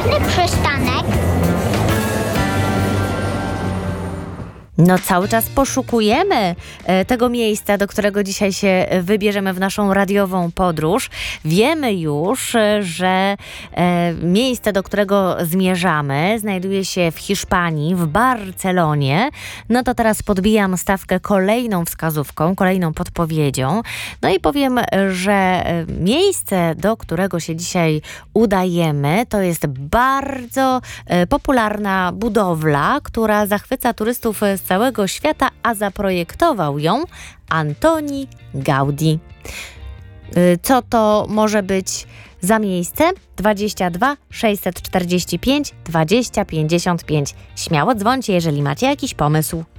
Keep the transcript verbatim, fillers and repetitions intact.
Który przystanek? No cały czas poszukujemy e, tego miejsca, do którego dzisiaj się wybierzemy w naszą radiową podróż. Wiemy już, e, że e, miejsce, do którego zmierzamy, znajduje się w Hiszpanii, w Barcelonie. No to teraz podbijam stawkę kolejną wskazówką, kolejną podpowiedzią. No i powiem, że e, miejsce, do którego się dzisiaj udajemy, to jest bardzo e, popularna budowla, która zachwyca turystów z całego świata, a zaprojektował ją Antoni Gaudí. Co to może być za miejsce? dwadzieścia dwa sześćset czterdzieści pięć dwadzieścia pięćdziesiąt pięć. Śmiało dzwońcie, jeżeli macie jakiś pomysł.